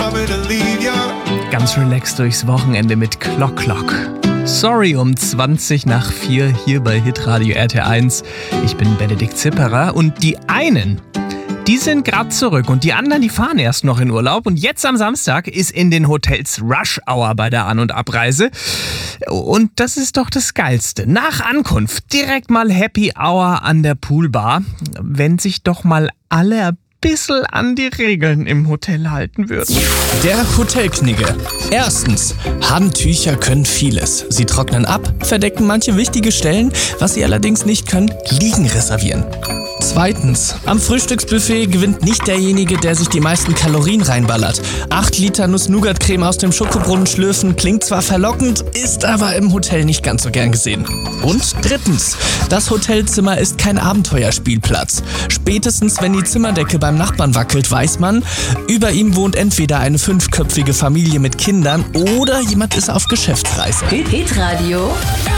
Ganz relaxed durchs Wochenende mit Clock Clock. Sorry um 4:20 hier bei Hitradio RT1. Ich bin Benedikt Zipperer und die einen, die sind gerade zurück und die anderen, die fahren erst noch in Urlaub. Und jetzt am Samstag ist in den Hotels Rush Hour bei der An- und Abreise. Und das ist doch das Geilste. Nach Ankunft direkt mal Happy Hour an der Poolbar. Wenn sich doch mal alle ein bisschen an die Regeln im Hotel halten würden. Der Hotelknigge. Erstens, Handtücher können vieles. Sie trocknen ab, verdecken manche wichtige Stellen. Was sie allerdings nicht können, Liegen reservieren. Zweitens, am Frühstücksbuffet gewinnt nicht derjenige, der sich die meisten Kalorien reinballert. 8 Liter Nuss-Nougat-Creme aus dem Schokobrunnen schlürfen klingt zwar verlockend, ist aber im Hotel nicht ganz so gern gesehen. Und drittens, das Hotelzimmer ist kein Abenteuerspielplatz. Spätestens, wenn die Zimmerdecke beim Nachbarn wackelt, weiß man, über ihm wohnt entweder eine 5-köpfige Familie mit Kindern oder jemand ist auf Geschäftsreise. Hitradio